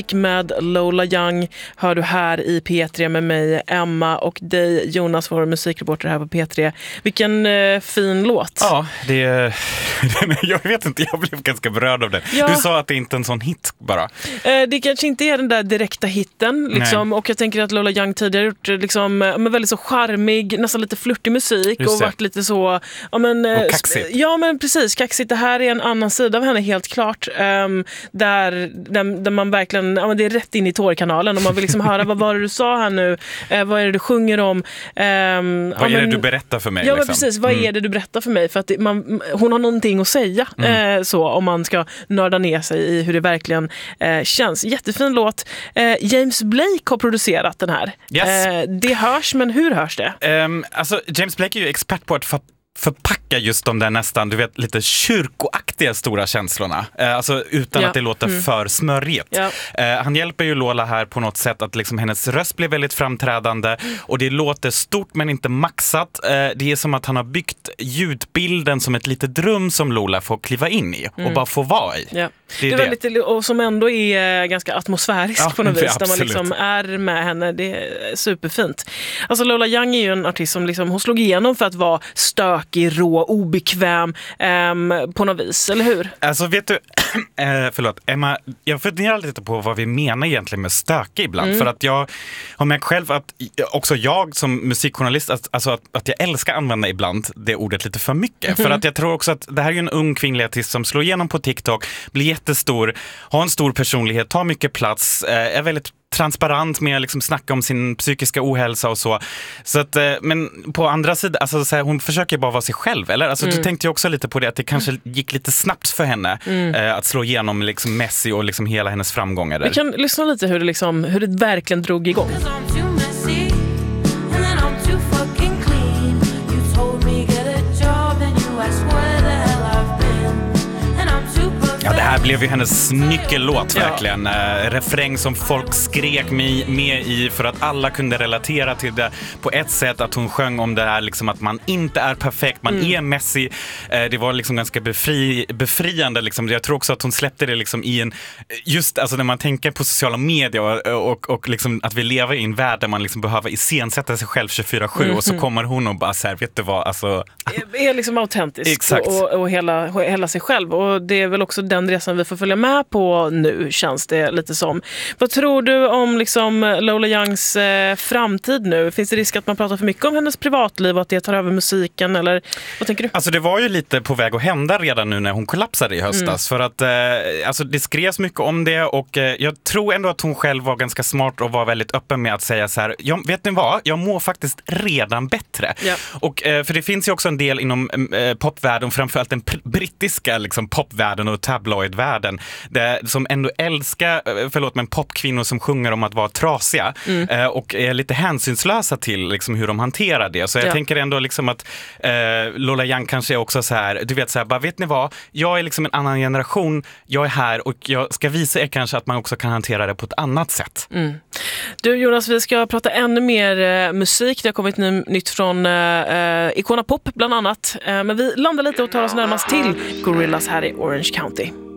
Med Lola Young hör du här i P3 med mig, Emma, och dig, Jonas, vår musikreporter här på P3. Vilken fin låt. Ja, jag vet inte, jag blev ganska berörd av det. Ja. Du sa att det inte är en sån hit bara. Det kanske inte är den där direkta hitten liksom, och jag tänker att Lola Young tidigare gjort liksom, väldigt så charmig, nästan lite flirtig musik och varit lite så och kaxigt. Ja, men precis, kaxigt. Det här är en annan sida av henne helt klart, där man verkligen, ja, men det är rätt in i tårkanalen och man vill liksom höra vad var det du sa här nu, vad är det du sjunger om, vad är det du berättar för mig? Ja, men precis, vad är det du berättar för mig, för att hon har någonting att säga, så om man ska nörda ner sig i hur det verkligen känns. Jättefin låt. James Blake har producerat den här. Yes. Det hörs, men hur hörs det? Alltså James Blake är ju expert på att förpacka just de där nästan, du vet, lite kyrkoaktiga stora känslorna. Alltså utan att det låter för smörigt. Ja. Han hjälper ju Lola här på något sätt att liksom hennes röst blir väldigt framträdande och det låter stort men inte maxat. Det är som att han har byggt ljudbilden som ett litet rum som Lola får kliva in i och bara få vara i. Ja. Det är väldigt, och som ändå är ganska atmosfärisk på något vis, där man liksom är med henne. Det är superfint. Alltså Lola Young är ju en artist som liksom, hon slog igenom för att vara stökig, rå, obekväm på något vis, eller hur? Alltså vet du, förlåt Emma, jag funderar lite på vad vi menar egentligen med stökig ibland, för att jag har märkt själv att också jag som musikjournalist, alltså att jag älskar att använda ibland det ordet lite för mycket, för att jag tror också att det här är en ung kvinnlig artist som slår igenom på TikTok, blir jättestor, har en stor personlighet, tar mycket plats, är väldigt transparent med att liksom snacka om sin psykiska ohälsa och så. Så att, men på andra sidan, alltså, så här, hon försöker bara vara sig själv, eller? Alltså, du tänkte ju också lite på det, att det kanske gick lite snabbt för henne att slå igenom liksom Messi och liksom hela hennes framgångar där. Vi kan lyssna lite hur det verkligen drog igång. Ja, det här blev ju hennes nyckellåt verkligen. Refräng som folk skrek med i för att alla kunde relatera till det på ett sätt, att hon sjöng om det här liksom, att man inte är perfekt, man är Messi. Det var liksom ganska befriande liksom. Jag tror också att hon släppte det liksom i en, just alltså när man tänker på sociala medier och liksom att vi lever i en värld där man liksom behöver iscensätta sig själv 24/7 och så kommer hon och bara så här, vet du vad, alltså är liksom autentisk. Exakt. och hela sig själv, och det är väl också den resan vi får följa med på nu, känns det lite som. Vad tror du om liksom Lola Youngs framtid nu? Finns det risk att man pratar för mycket om hennes privatliv och att det tar över musiken, eller vad tänker du? Alltså det var ju lite på väg att hända redan nu när hon kollapsade i höstas, för att alltså det skrevs mycket om det, och jag tror ändå att hon själv var ganska smart och var väldigt öppen med att säga så här, vet ni vad? Jag mår faktiskt redan bättre. Ja. Och för det finns ju också en del inom popvärlden, framförallt den brittiska liksom popvärlden och tabloidvärlden, som ändå älskar popkvinnor som sjunger om att vara trasiga och är lite hänsynslösa till liksom hur de hanterar det. Så jag tänker ändå liksom att Lola Young kanske är också så här, du vet så här, bara vet ni vad? Jag är liksom en annan generation, jag är här och jag ska visa er kanske att man också kan hantera det på ett annat sätt. Du Jonas, vi ska prata ännu mer musik. Det har kommit nytt från Icona Pop bland annat. Men vi landar lite och tar oss närmast till Gorillaz här i Orange County.